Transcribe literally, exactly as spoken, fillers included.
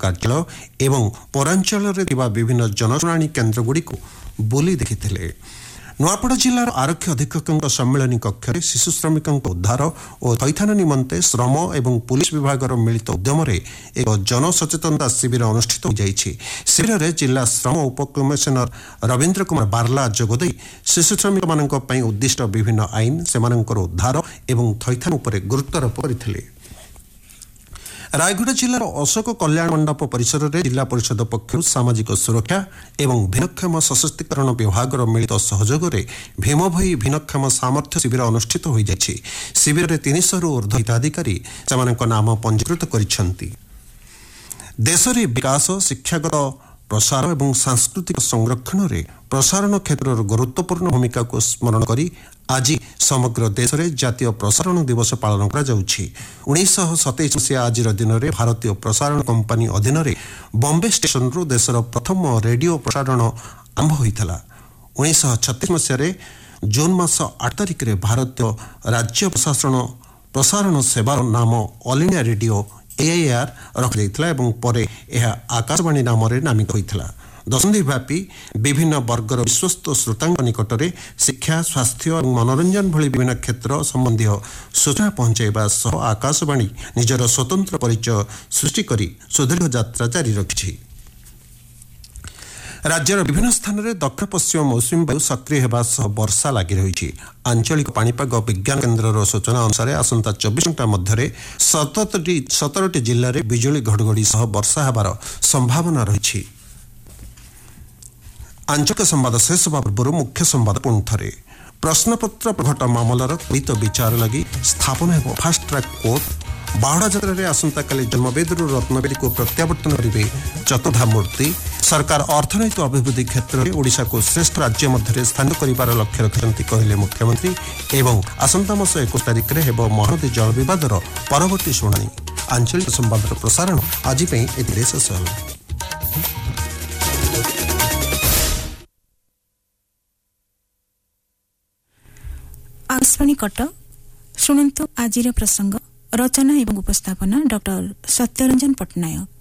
କାର୍ଯ୍ୟାଳୟ ଏବଂ ପୌରାଞ୍ଚଳରେ ଥିବା ବିଭିନ୍ନ ଜନଶୁଣାଣି କେନ୍ଦ୍ରଗୁଡ଼ିକୁ ବୁଲି ଦେଖିଥିଲେ। ନୂଆପଡ଼ା ଜିଲ୍ଲାର ଆରକ୍ଷୀ ଅଧୀକ୍ଷକଙ୍କ ସମ୍ମିଳନୀ କକ୍ଷରେ ଶିଶୁ ଶ୍ରମିକଙ୍କ ଉଦ୍ଧାର ଓ ଥଇଥାନ ନିମନ୍ତେ ଶ୍ରମ ଏବଂ ପୁଲିସ ବିଭାଗର ମିଳିତ ଉଦ୍ୟମରେ ଏକ ଜନସଚେତନତା ଶିବିର ଅନୁଷ୍ଠିତ ହୋଇଯାଇଛି। ଶିବିରରେ ଜିଲ୍ଲା ଶ୍ରମ ଉପକମିଶନର ରବୀନ୍ଦ୍ର କୁମାର ବାର୍ଲା ଯୋଗଦେଇ ଶିଶୁ ଶ୍ରମିକମାନଙ୍କ ପାଇଁ ଉଦ୍ଦିଷ୍ଟ ବିଭିନ୍ନ ଆଇନ, ସେମାନଙ୍କର ଉଦ୍ଧାର ଏବଂ ଥଇଥାନ ଉପରେ ଗୁରୁତ୍ୱାରୋପ କରିଥିଲେ। ରାୟଗଡ଼ା ଜିଲ୍ଲାର ଅଶୋକ କଲ୍ୟାଣ ମଣ୍ଡପ ପରିସରରେ ଜିଲ୍ଲା ପରିଷଦ ପକ୍ଷରୁ ସାମାଜିକ ସୁରକ୍ଷା ଏବଂ ଭିନ୍ନକ୍ଷମ ସଶକ୍ତିକରଣ ବିଭାଗର ମିଳିତ ସହଯୋଗରେ ଭୀମଭୋଇ ଭିନ୍ନକ୍ଷମ ସାମର୍ଥ୍ୟ ଶିବିର ଅନୁଷ୍ଠିତ ହୋଇଯାଇଛି। ଶିବିରରେ ତିନିଶହରୁ ଉର୍ଦ୍ଧ୍ୱ ହିତାଧିକାରୀ ସେମାନଙ୍କ ନାମ ପଞ୍ଜୀକୃତ କରିଛନ୍ତି। ଦେଶରେ ବିକାଶ, ଶିକ୍ଷାଗତ ପ୍ରସାର ଏବଂ ସାଂସ୍କୃତିକ ସଂରକ୍ଷଣରେ ପ୍ରସାରଣ କ୍ଷେତ୍ରର ଗୁରୁତ୍ୱପୂର୍ଣ୍ଣ ଭୂମିକାକୁ ସ୍ମରଣ କରି ଆଜି ସମଗ୍ର ଦେଶରେ ଜାତୀୟ ପ୍ରସାରଣ ଦିବସ ପାଳନ କରାଯାଉଛି। ଉଣେଇଶହ ସତେଇଶ ମସିହା ଆଜିର ଦିନରେ ଭାରତୀୟ ପ୍ରସାରଣ କମ୍ପାନୀ ଅଧୀନରେ ବମ୍ବେ ଷ୍ଟେସନରୁ ଦେଶର ପ୍ରଥମ ରେଡିଓ ପ୍ରସାରଣ ଆରମ୍ଭ ହୋଇଥିଲା। ଉଣେଇଶହ ଛତିଶ ମସିହାରେ ଜୁନ୍ ମାସ ଆଠ ତାରିଖରେ ଭାରତୀୟ ରାଜ୍ୟ ପ୍ରଶାସନ ପ୍ରସାରଣ ସେବାର ନାମ ଅଲ୍ ଇଣ୍ଡିଆ ରେଡିଓ ଏଆଇଆର୍ ରଖାଯାଇଥିଲା ଏବଂ ପରେ ଏହା ଆକାଶବାଣୀ ନାମରେ ନାମିତ ହୋଇଥିଲା। ଦଶନ୍ଧି ବ୍ୟାପୀ ବିଭିନ୍ନ ବର୍ଗର ବିଶ୍ୱସ୍ତ ଶ୍ରୋତାଙ୍କ ନିକଟରେ ଶିକ୍ଷା, ସ୍ୱାସ୍ଥ୍ୟ ଏବଂ ମନୋରଞ୍ଜନ ଭଳି ବିଭିନ୍ନ କ୍ଷେତ୍ର ସମ୍ବନ୍ଧୀୟ ସୂଚନା ପହଞ୍ଚାଇବା ସହ ଆକାଶବାଣୀ ନିଜର ସ୍ୱତନ୍ତ୍ର ପରିଚୟ ସୃଷ୍ଟି କରି ସୁଦୀର୍ଘ ଯାତ୍ରା ଜାରି ରଖିଛି। ରାଜ୍ୟର ବିଭିନ୍ନ ସ୍ଥାନରେ ଦକ୍ଷିଣ ପଶ୍ଚିମ ମୌସୁମୀ ବାୟୁ ସକ୍ରିୟ ହେବା ସହ ବର୍ଷା ଲାଗି ରହିଛି। ଆଞ୍ଚଳିକ ପାଣିପାଗ ବିଜ୍ଞାନ କେନ୍ଦ୍ରର ସୂଚନା ଅନୁସାରେ ଆସନ୍ତା ଚବିଶ ଘଣ୍ଟା ମଧ୍ୟରେ ସତରଟି ସତରଟି ଜିଲ୍ଲାରେ ବିଜୁଳି ଘଡ଼ଘଡ଼ି ସହ ବର୍ଷା ହେବାର ସମ୍ଭାବନା ରହିଛି। ଆଞ୍ଚଳିକ ସମ୍ବାଦ ଶେଷ ହେବା ପୂର୍ବରୁ ମୁଖ୍ୟ ସମ୍ବାଦ ପୁଣି ଥରେ। ପ୍ରଶ୍ନପତ୍ର ପ୍ରଘଟ ମାମଲାର ତ୍ୱରିତ ବିଚାର ଲାଗି ସ୍ଥାପନ ହେବ ଫାଷ୍ଟ ଟ୍ରାକ୍ କୋର୍ଟ। ବାହୁଡ଼ା ଯାତ୍ରାରେ ଆସନ୍ତାକାଲି ଜନ୍ମବେଦରୁ ରତ୍ନବେଦୀକୁ ପ୍ରତ୍ୟାବର୍ତ୍ତନ କରିବେ ଚତୁର୍ଦ୍ଧା ମୂର୍ତ୍ତି। ସରକାର ଅର୍ଥନୈତିକ ଅଭିବୃଦ୍ଧି କ୍ଷେତ୍ରରେ ଓଡ଼ିଶାକୁ ଶ୍ରେଷ୍ଠ ରାଜ୍ୟ ମଧ୍ୟରେ ସ୍ଥାନ କରିବାର ଲକ୍ଷ୍ୟ ରଖିଛନ୍ତି କହିଲେ ମୁଖ୍ୟମନ୍ତ୍ରୀ। ଏବଂ ଆସନ୍ତା ମାସ ଏକୋଇଶ ତାରିଖରେ ହେବ ମହାନଦୀ ଜଳ ବିବାଦର ପରବର୍ତ୍ତୀ ଶୁଣାଣି। ଆଞ୍ଚଳିକ ସମ୍ବାଦର ପ୍ରସାରଣ ଆଜି ପାଇଁ ଏଥିରେ ଶେଷ ହେଲା। आकाशवाणी कटक शुणु आज प्रसंग रचना एवं उपस्थापना डॉक्टर सत्यरंजन पट्टनायक।